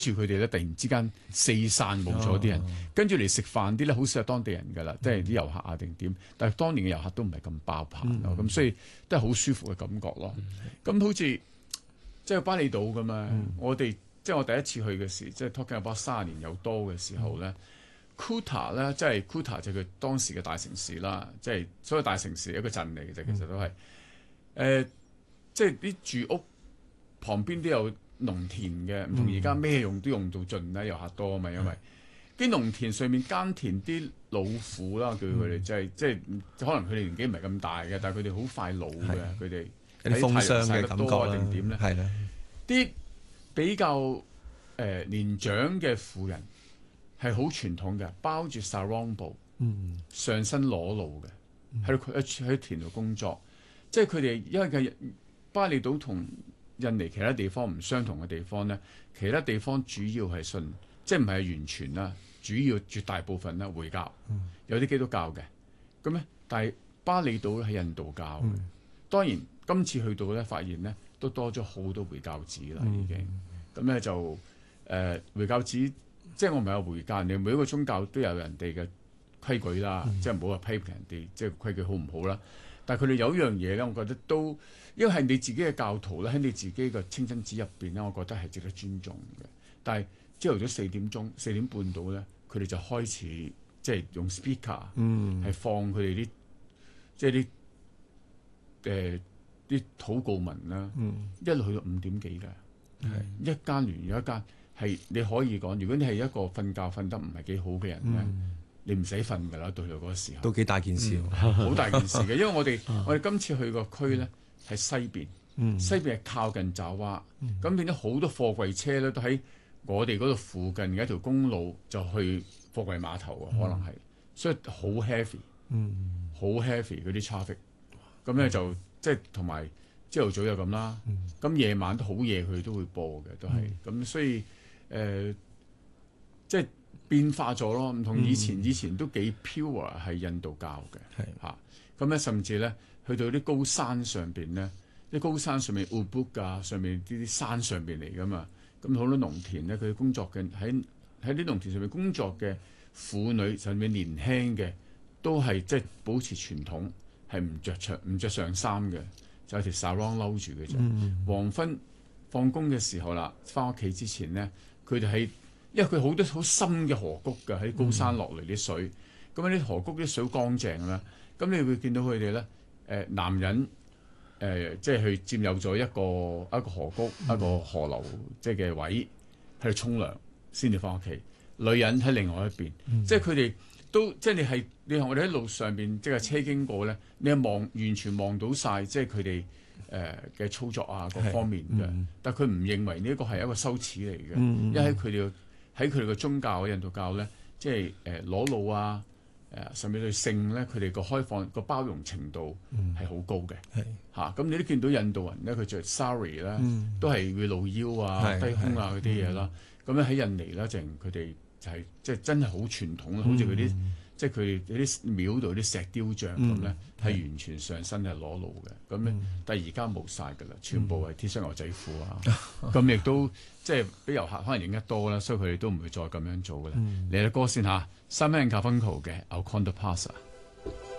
住佢哋咧，突然之間四散冇咗啲人，跟住嚟食飯啲咧，好少係當地人㗎啦，即係啲遊客啊定點。但係當年嘅遊客都唔係咁爆棚咯，咁所以都係好舒服嘅感覺咯。咁好似即係巴厘島咁啊，我哋即係我第一次去嘅時，即係 talking about 30年有多嘅時候咧。Kuta 咧，即係 Kuta 就係佢當時嘅大城市啦，即係所有大城市一個鎮嚟嘅啫，其實都係即係啲住屋旁邊都有農田嘅，唔同而家咩用都用到盡啦，遊客多啊嘛，因為啲農田上面耕田啲老虎啦，叫佢哋即係可能佢哋年紀唔係咁大嘅，但係佢哋好快老嘅，佢哋有啲風霜嘅感覺定點咧？係啦，啲比較年長嘅婦人。係好傳統嘅，包住 sarong 布，上身裸露嘅，喺田度工作。即係佢哋因為嘅巴厘島同印尼其他地方唔相同嘅地方咧，其他地方主要係信，即係唔係完全啦，主要絕大部分啦回教，有啲基督教嘅。咁咧，但係巴厘島係印度教嘅。當然今次去到咧，發現咧都多咗好多回教寺啦，已經。咁咧就回教寺。即係我唔係話回教，人哋每一個宗教都有人哋嘅規矩啦，即係唔好話批評人哋，即係規矩好唔好啦。但係佢哋有一樣嘢咧，我覺得都因為係你自己嘅教徒咧，喺你自己嘅清真寺入邊咧，我覺得係值得尊重嘅。但係朝頭早4點半到咧，佢哋就開始即係用 speaker 係放佢哋啲即係啲禱告文啦，一路去到5點幾嘅，一間連咗一間。係你可以講，如果你係一個瞓覺瞓得唔係幾好嘅人咧，你唔使瞓㗎啦，到去嗰個時候都幾大件事， 好大件事嘅。因為我哋今次去個區咧係西邊，西邊係靠近爪哇，咁變咗好多貨櫃車咧都喺我哋嗰度附近嘅一條公路就去貨櫃碼頭啊，可能係，所以好 heavy，好 heavy 嗰啲 traffic，咁咧就即係同埋朝頭早就咁啦，咁夜晚都好夜佢都會播嘅，都係咁，所以。即係變化咗咯，唔同以前都幾 pure 係印度教嘅，嚇咁咧，甚至咧去到啲高山上邊咧，啲高山上面 Ubud 啊，上面啲山上邊嚟噶嘛，咁好多農田咧，佢工作嘅喺啲農田上面工作嘅婦女，甚至年輕嘅都係即係保持傳統，係唔着上衫嘅，就有條 sarong 褸住嘅啫。黃昏放工嘅時候啦，翻屋企之前咧。佢哋係，因為佢好多好深嘅河谷㗎，喺高山落嚟啲水，咁啲河谷啲水乾淨啦，咁你會見到佢哋咧，男人即係去佔有咗一個河谷、一個河流即係嘅位喺度沖涼先至翻屋企，女人喺另外一邊，即係佢哋都即係你同我哋喺路上邊即係車經過咧，你係完全望到晒，即係佢哋。嘅操作啊，各方面嘅，但佢唔認為呢一個係一個羞恥嚟嘅，因為喺佢哋嘅宗教印度教咧，即係裸露啊，甚至對性咧，佢哋個開放個包容程度係好高嘅，嚇咁你都見到印度人咧，佢着 sari 咧，都係會露腰啊、低胸啊嗰啲嘢啦，咁咧喺印尼咧，佢哋就係即係真係好傳統啦，好似佢啲。即係佢哋有啲廟度啲石雕像咁咧，係完全上身係裸露嘅，咁咧，但係而家冇晒㗎啦，全部係 T 恤牛仔褲啊，咁亦都即係俾遊客可能影得多啦，所以佢哋都唔會再咁樣做㗎啦。嚟啦歌先嚇，Simon & Garfunkel 嘅《Al Condor Pasa》。